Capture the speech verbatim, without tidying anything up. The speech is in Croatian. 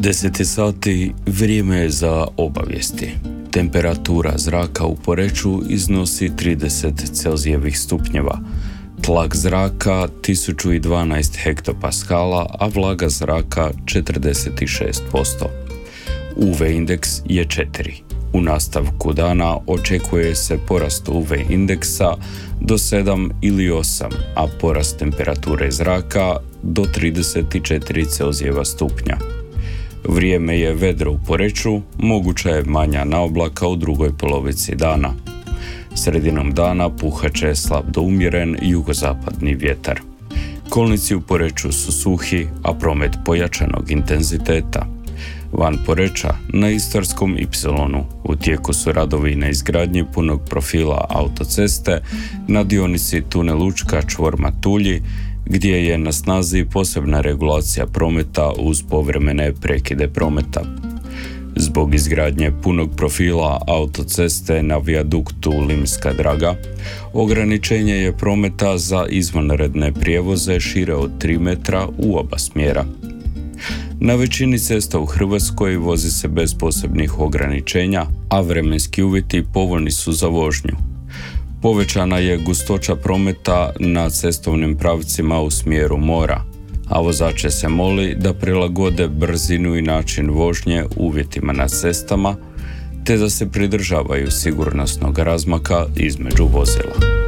deset je sati, vrijeme je za obavijesti. Temperatura zraka u Poreču iznosi trideset celzijevih stupnjeva. Tlak zraka tisuću dvanaest hektopaskala, a vlaga zraka četrdeset šest posto. U V indeks je četiri. U nastavku dana očekuje se porast U V indeksa do sedam ili osam, a porast temperature zraka do trideset četiri celzijeva stupnja. Vrijeme je vedro u Poreču, moguća je manja naoblaka u drugoj polovici dana. Sredinom dana puhat će slab do umjeren jugozapadni vjetar. Kolnici u Poreču su suhi, a promet pojačanog intenziteta. Van Poreča, na Istarskom ipsilonu, u tijeku su radovi na izgradnji punog profila autoceste na dionici tunel Učka čvor Matulji, gdje je na snazi posebna regulacija prometa uz povremene prekide prometa. Zbog izgradnje punog profila autoceste na vijaduktu Limska Draga, ograničenje je prometa za izvanredne prijevoze šire od tri metra u oba smjera. Na većini cesta u Hrvatskoj vozi se bez posebnih ograničenja, a vremenski uvjeti povoljni su za vožnju. Povećana je gustoća prometa na cestovnim pravcima u smjeru mora, a vozače se moli da prilagode brzinu i način vožnje uvjetima na cestama, te da se pridržavaju sigurnosnog razmaka između vozila.